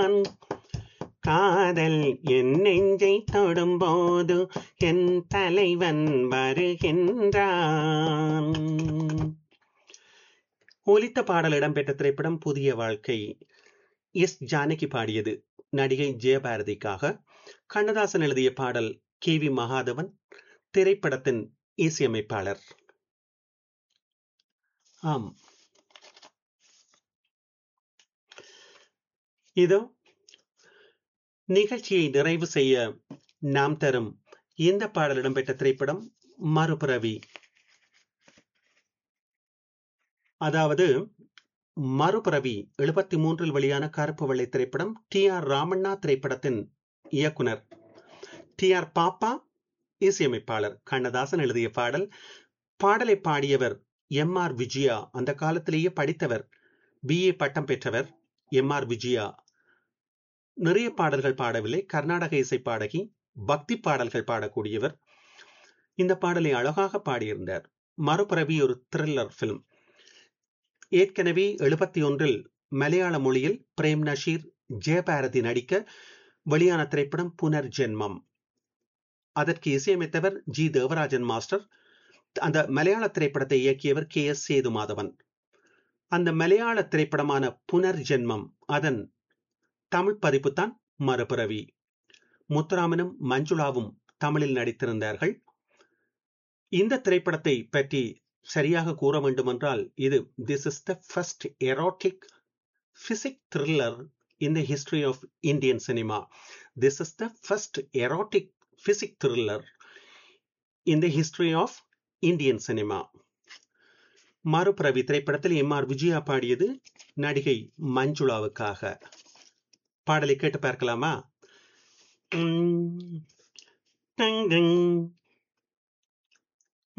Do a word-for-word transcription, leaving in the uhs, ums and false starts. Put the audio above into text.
காதல் என் நெஞ்சை தொடும்போது என் தலைவன் வருகின்றான். ஒலித்த பாடல் இடம்பெற்ற திரைப்படம் புதிய வாழ்க்கை. எஸ் ஜானகி பாடியது, நடிகை ஜெயபாரதிக்காக. கண்ணதாசன் எழுதிய பாடல், கே வி மகாதவன் திரைப்படத்தின் இசையமைப்பாளர். ஆம், இதோ நிகழ்ச்சியை நிறைவு செய்ய நாம் தரும் இந்த பாடல் இடம்பெற்ற திரைப்படம் மறுபிறவி. அதாவது மறுபிறவி எழுபத்தி மூன்றில் வெளியான கருப்பு வெள்ளை திரைப்படம். டி ஆர் ராமண்ணா திரைப்படத்தின் இயக்குனர், டி ஆர் பாப்பா இசையமைப்பாளர். கண்ணதாசன் எழுதிய பாடல். பாடலை பாடியவர் எம் ஆர் விஜயா. அந்த காலத்திலேயே படித்தவர், பி ஏ பட்டம் பெற்றவர் எம் ஆர் விஜயா. நிறைய பாடல்கள் பாடவில்லை, கர்நாடக இசை பாடகி, பக்தி பாடல்கள் பாடக்கூடியவர். இந்த பாடலை அழகாக பாடியிருந்தார். மறுபிறவி ஒரு த்ரில்லர் பிலிம். ஏற்கனவே எழுபத்தி ஒன்றில் மலையாள மொழியில் பிரேம் நஷீர், ஜெயபாரதி நடிக்க வெளியான திரைப்படம் புனர்ஜென்மம். அதற்கு இசையமைத்தவர் ஜி தேவராஜன் மாஸ்டர். அந்த மலையாள திரைப்படத்தை இயக்கியவர் கே எஸ் சேதுமாதவன். அந்த மலையாள திரைப்படமான புனர்ஜென்மம், அதன் தமிழ் பதிப்பு தான் மறுபிறவி. முத்துராமனும் மஞ்சுளாவும் தமிழில் நடித்திருந்தார்கள். இந்த திரைப்படத்தை பற்றி சரியாக கூற வேண்டுமென்றால், இது this is the first erotic physique thriller in the history of Indian cinema. This is the first erotic physique thriller in the history of Indian cinema. மறுபிறவி திரைப்படத்தில் எம் ஆர் விஜயா பாடியது, நடிகை மஞ்சுளாவுக்காக. பாடலை கேட்டு பார்க்கலாமா?